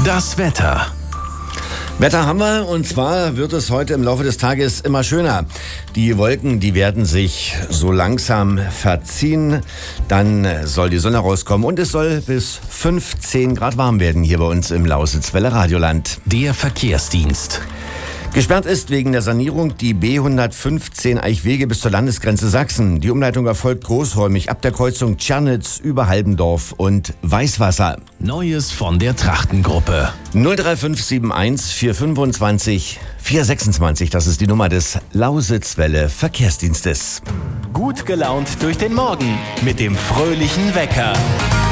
Das Wetter. Wetter haben wir, und zwar wird es heute im Laufe des Tages immer schöner. Die Wolken, die werden sich so langsam verziehen, dann soll die Sonne rauskommen und es soll bis 15 Grad warm werden hier bei uns im Lausitzwelle Radioland. Der Verkehrsdienst. Gesperrt ist wegen der Sanierung die B115 Eichwege bis zur Landesgrenze Sachsen. Die Umleitung erfolgt großräumig ab der Kreuzung Tschernitz über Halbendorf und Weißwasser. Neues von der Trachtengruppe. 03571 425 426, das ist die Nummer des Lausitzwelle Verkehrsdienstes. Gut gelaunt durch den Morgen mit dem fröhlichen Wecker.